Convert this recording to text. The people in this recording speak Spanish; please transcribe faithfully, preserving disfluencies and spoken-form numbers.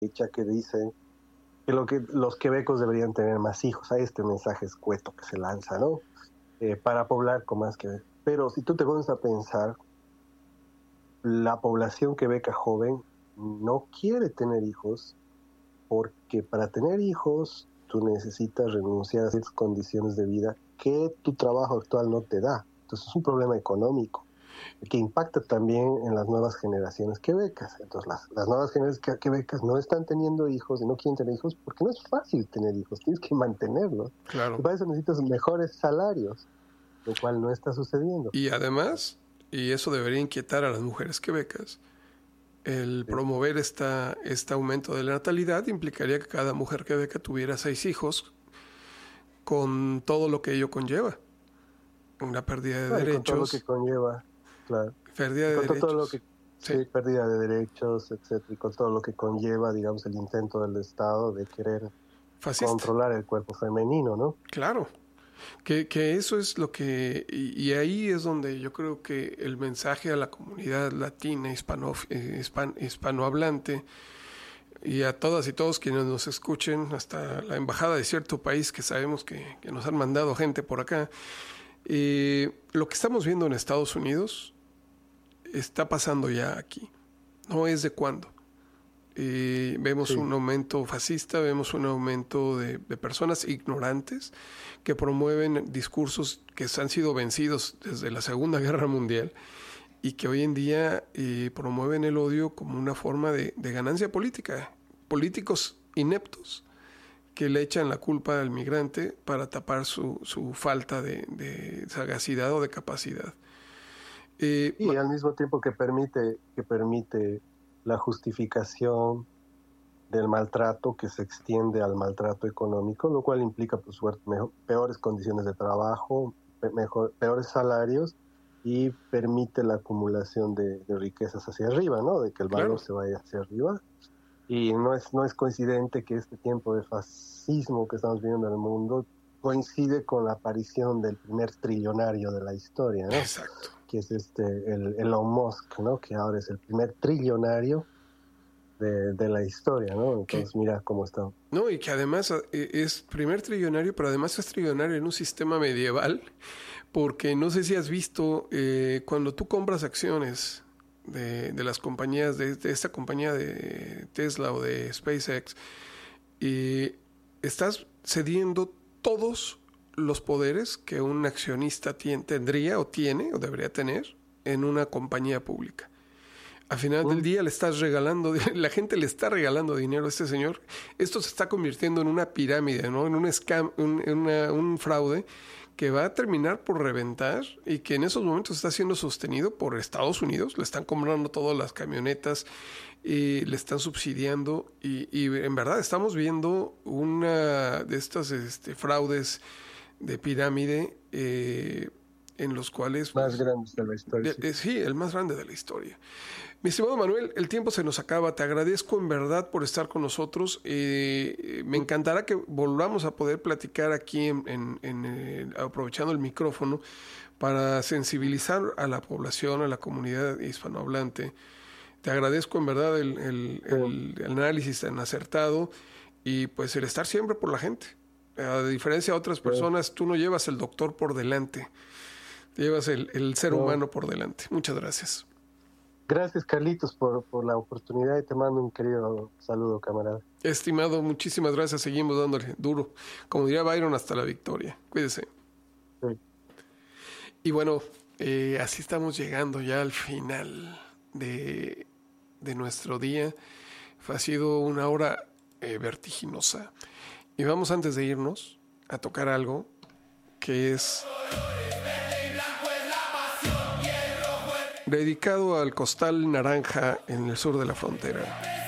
derecha que dicen que, lo que los quebecos deberían tener más hijos. Hay este mensaje escueto que se lanza, ¿no? Eh, para poblar con más que... Pero si tú te pones a pensar, la población quebeca joven no quiere tener hijos porque para tener hijos tú necesitas renunciar a ciertas condiciones de vida que tu trabajo actual no te da. Entonces es un problema económico que impacta también en las nuevas generaciones quebecas. Entonces las, las nuevas generaciones quebecas no están teniendo hijos y no quieren tener hijos porque no es fácil tener hijos, tienes que mantenerlos. Claro. Y para eso necesitas mejores salarios, lo cual no está sucediendo. Y además, y eso debería inquietar a las mujeres quebecas, el sí. promover esta, este aumento de la natalidad implicaría que cada mujer quebeca tuviera seis hijos con todo lo que ello conlleva. Una pérdida de claro, derechos. Con todo lo que conlleva, claro. Pérdida de con derechos. Todo lo que, sí. Sí, pérdida de derechos, etcétera. Y con todo lo que conlleva, digamos, el intento del Estado de querer Fascista. controlar el cuerpo femenino, ¿no? Claro. Que, que eso es lo que... Y, y ahí es donde yo creo que el mensaje a la comunidad latina, hispano, eh, hispan, hispanohablante, y a todas y todos quienes nos escuchen, hasta la embajada de cierto país que sabemos que, que nos han mandado gente por acá, eh, lo que estamos viendo en Estados Unidos está pasando ya aquí. No es de cuándo. Eh, vemos sí. un aumento fascista, vemos un aumento de, de personas ignorantes que promueven discursos que han sido vencidos desde la Segunda Guerra Mundial y que hoy en día eh, promueven el odio como una forma de, de ganancia política. Políticos ineptos que le echan la culpa al migrante para tapar su, su falta de, de sagacidad o de capacidad. Eh, y al mismo tiempo que permite, que permite la justificación del maltrato que se extiende al maltrato económico, lo cual implica pues, mejor, peores condiciones de trabajo, mejor, peores salarios y permite la acumulación de, de riquezas hacia arriba, ¿no? De que el valor claro. se vaya hacia arriba. Y no es, no es coincidente que este tiempo de fascismo que estamos viviendo en el mundo coincide con la aparición del primer trillonario de la historia, ¿no? Exacto. Que es este el Elon Musk, ¿no? Que ahora es el primer trillonario de, de la historia, ¿no? Entonces, ¿qué? Mira cómo está. No, y que además es primer trillonario, pero además es trillonario en un sistema medieval, porque no sé si has visto, eh, cuando tú compras acciones de, de las compañías, de, de esta compañía de Tesla o de SpaceX, y estás cediendo todos los poderes que un accionista tiene, tendría o tiene o debería tener en una compañía pública. Al final uh. del día le estás regalando, la gente le está regalando dinero a este señor. Esto se está convirtiendo en una pirámide, ¿no? En un scam, un, en una, un fraude que va a terminar por reventar y que en esos momentos está siendo sostenido por Estados Unidos. Le están comprando todas las camionetas y le están subsidiando y, y en verdad estamos viendo una de estas este, fraudes de pirámide eh, en los cuales... Más grandes de la historia. De, sí. sí, el más grande de la historia. Mi estimado Manuel, el tiempo se nos acaba. Te agradezco en verdad por estar con nosotros. Eh, me encantará que volvamos a poder platicar aquí, en, en, en, eh, aprovechando el micrófono, para sensibilizar a la población, a la comunidad hispanohablante. Te agradezco en verdad el, el, el, el análisis tan acertado y pues el estar siempre por la gente. A diferencia de otras personas, tú no llevas el doctor por delante, llevas el, el ser humano por delante. Muchas gracias. Gracias, Carlitos, por, por la oportunidad y te mando un querido saludo, camarada. Estimado, muchísimas gracias. Seguimos dándole duro. Como diría Byron, hasta la victoria. Cuídese. Sí. Y bueno, eh, así estamos llegando ya al final de, de nuestro día. Ha sido una hora eh, vertiginosa. Y vamos, antes de irnos, a tocar algo que es dedicado al costal naranja en el sur de la frontera.